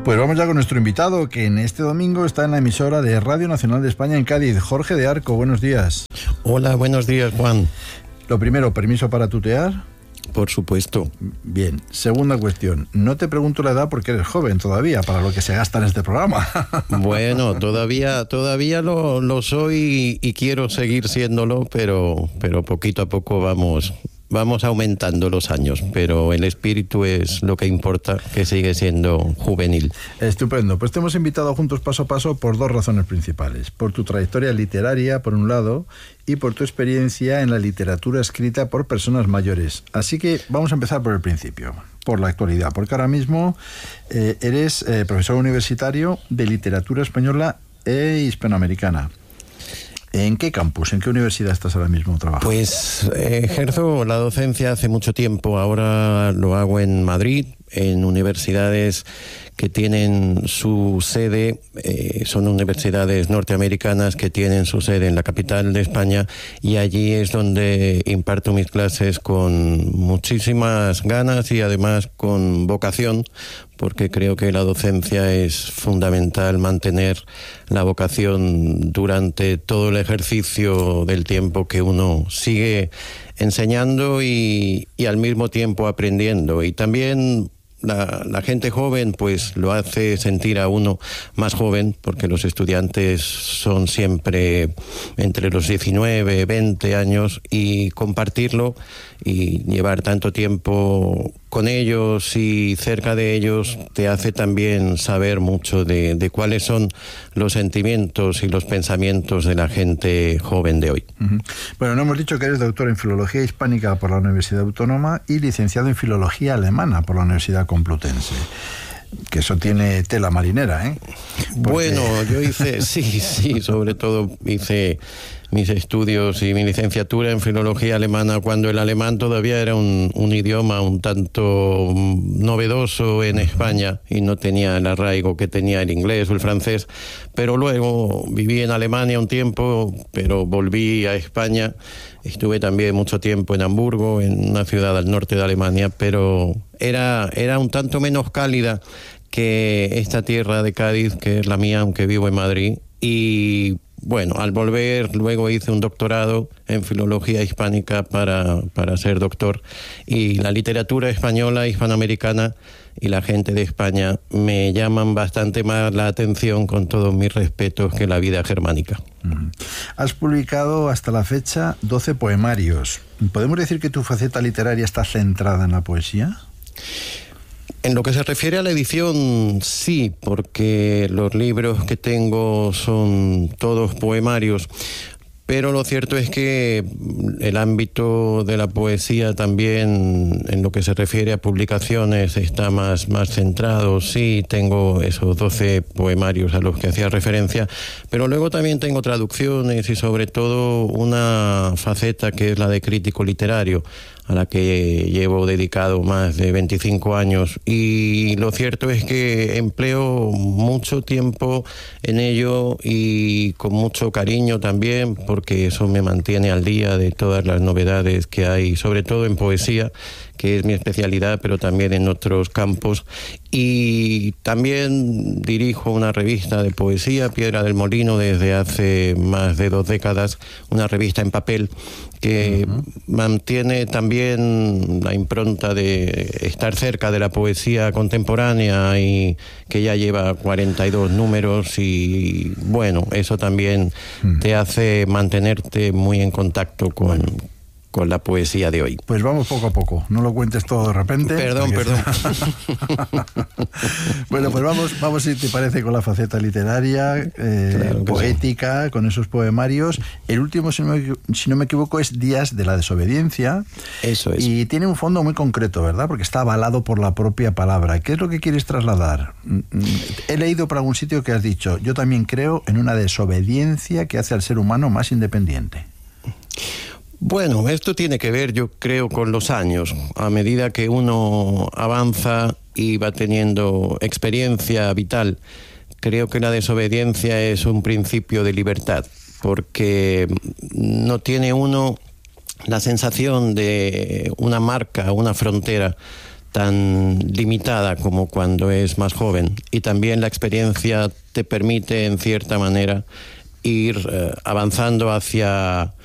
Pues vamos ya con nuestro invitado, que en este domingo está en la emisora de Radio Nacional de España en Cádiz. Jorge de Arco, buenos días. Hola, buenos días, Juan. Lo primero, ¿permiso para tutear? Por supuesto. Bien. Segunda cuestión, no te pregunto la edad porque eres joven todavía, para lo que se gasta en este programa. Bueno, todavía lo soy y quiero seguir siéndolo, pero poquito a poco vamos aumentando los años, pero el espíritu es lo que importa, que sigue siendo juvenil. Estupendo. Pues te hemos invitado juntos paso a paso por dos razones principales. Por tu trayectoria literaria, por un lado, y por tu experiencia en la literatura escrita por personas mayores. Así que vamos a empezar por el principio, por la actualidad, porque ahora mismo eres profesor universitario de literatura española e hispanoamericana. ¿En qué campus, en qué universidad estás ahora mismo trabajando? Pues ejerzo la docencia hace mucho tiempo. Ahora lo hago en Madrid, en universidades que tienen su sede, son universidades norteamericanas que tienen su sede en la capital de España, y allí es donde imparto mis clases con muchísimas ganas y además con vocación, porque creo que la docencia es fundamental, mantener la vocación durante todo el ejercicio del tiempo que uno sigue enseñando y al mismo tiempo aprendiendo. Y también la gente joven pues lo hace sentir a uno más joven, porque los estudiantes son siempre entre los 19, 20 años, y compartirlo y llevar tanto tiempo con ellos y cerca de ellos te hace también saber mucho de cuáles son los sentimientos y los pensamientos de la gente joven de hoy. Uh-huh. Bueno, no hemos dicho que eres doctor en Filología Hispánica por la Universidad Autónoma y licenciado en Filología Alemana por la Universidad Complutense. Que eso tiene tela marinera, ¿eh? Porque... Bueno, yo hice, sí, sobre todo hice mis estudios y mi licenciatura en filología alemana cuando el alemán todavía era un idioma un tanto novedoso en España y no tenía el arraigo que tenía el inglés o el francés, pero luego viví en Alemania un tiempo, pero volví a España. Estuve también mucho tiempo en Hamburgo, en una ciudad al norte de Alemania, pero era un tanto menos cálida que esta tierra de Cádiz, que es la mía, aunque vivo en Madrid. Y bueno, al volver luego hice un doctorado en filología hispánica para ser doctor, y la literatura española, hispanoamericana y la gente de España me llaman bastante más la atención, con todos mis respetos, que la vida germánica. Has publicado hasta la fecha 12 poemarios. ¿Podemos decir que tu faceta literaria está centrada en la poesía? En lo que se refiere a la edición, sí, porque los libros que tengo son todos poemarios, pero lo cierto es que el ámbito de la poesía también, en lo que se refiere a publicaciones, está más centrado. Sí, tengo esos 12 poemarios a los que hacía referencia, pero luego también tengo traducciones y sobre todo una faceta que es la de crítico literario, a la que llevo dedicado más de 25 años, y lo cierto es que empleo mucho tiempo en ello y con mucho cariño también, porque eso me mantiene al día de todas las novedades que hay, sobre todo en poesía, que es mi especialidad, pero también en otros campos. Y también dirijo una revista de poesía, Piedra del Molino, desde hace más de 2 décadas, una revista en papel que mantiene también la impronta de estar cerca de la poesía contemporánea, y que ya lleva 42 números, y bueno, eso también te hace mantenerte muy en contacto con la poesía de hoy. Pues vamos poco a poco, no lo cuentes todo de repente. Perdón. Bueno, pues vamos si te parece con la faceta literaria, claro, poética, sí, con esos poemarios. El último, si no me equivoco, es Días de la desobediencia. Eso es. Y tiene un fondo muy concreto, ¿verdad? Porque está avalado por la propia palabra. ¿Qué es lo que quieres trasladar? He leído por algún sitio que has dicho: yo también creo en una desobediencia que hace al ser humano más independiente. Bueno, esto tiene que ver, yo creo, con los años. A medida que uno avanza y va teniendo experiencia vital, creo que la desobediencia es un principio de libertad, porque no tiene uno la sensación de una marca, una frontera tan limitada como cuando es más joven. Y también la experiencia te permite, en cierta manera, ir avanzando hacia